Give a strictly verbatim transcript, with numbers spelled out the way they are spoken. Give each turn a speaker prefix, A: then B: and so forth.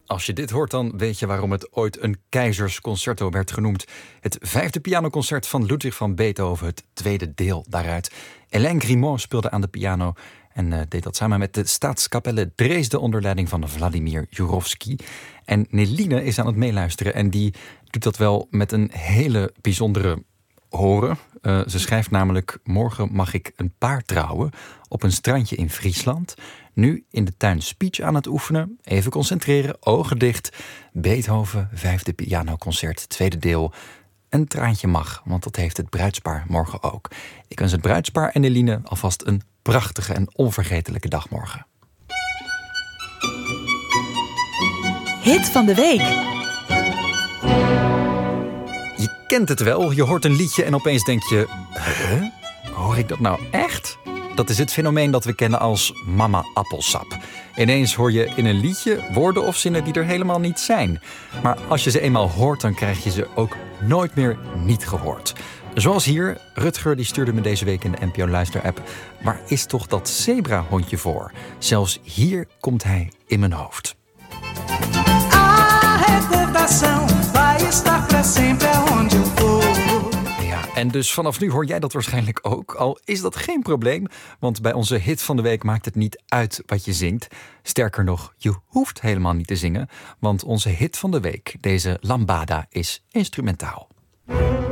A: Als je dit hoort, dan weet je waarom het ooit een keizersconcerto werd genoemd. Het vijfde pianoconcert van Ludwig van Beethoven, het tweede deel daaruit. Hélène Grimaud speelde aan de piano en uh, deed dat samen met de Staatskapelle Dresden onder leiding van Vladimir Jurowski. En Neline is aan het meeluisteren en die doet dat wel met een hele bijzondere horen. Uh, ze schrijft namelijk: morgen mag ik een paar trouwen op een strandje in Friesland. Nu in de tuin speech aan het oefenen. Even concentreren, ogen dicht. Beethoven, vijfde pianoconcert, tweede deel. Een traantje mag, want dat heeft het bruidspaar morgen ook. Ik wens het bruidspaar en Eline alvast een prachtige en onvergetelijke dag morgen.
B: Hit van de week.
A: Je kent het wel, je hoort een liedje en opeens denk je: huh? Hoor ik dat nou echt? Dat is het fenomeen dat we kennen als mama appelsap. Ineens hoor je in een liedje woorden of zinnen die er helemaal niet zijn. Maar als je ze eenmaal hoort, dan krijg je ze ook nooit meer niet gehoord. Zoals hier, Rutger die stuurde me deze week in de N P O Luister-app: waar is toch dat zebrahondje voor? Zelfs hier komt hij in mijn hoofd.
C: A recordação vai estar pra sempre onde eu for.
A: En dus vanaf nu hoor jij dat waarschijnlijk ook. Al is dat geen probleem, want bij onze hit van de week maakt het niet uit wat je zingt. Sterker nog, je hoeft helemaal niet te zingen, want onze hit van de week, deze lambada, is instrumentaal.